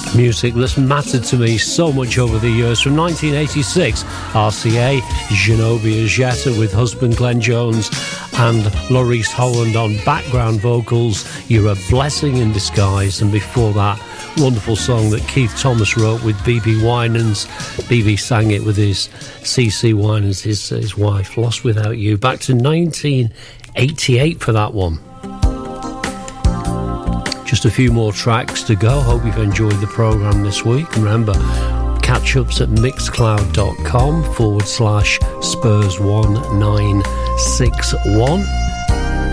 Music that's mattered to me so much over the years. From 1986, RCA, Genovia Jetta with husband Glenn Jones and Laurice Holland on background vocals, You're a Blessing in Disguise. And before that, wonderful song that Keith Thomas wrote with B.B. Winans. B.B. sang it with his C.C. Winans, his wife, Lost Without You. Back to 1988 for that one. Just a few more tracks to go. Hope you've enjoyed the programme this week. Remember, catch-ups at mixcloud.com/Spurs1961.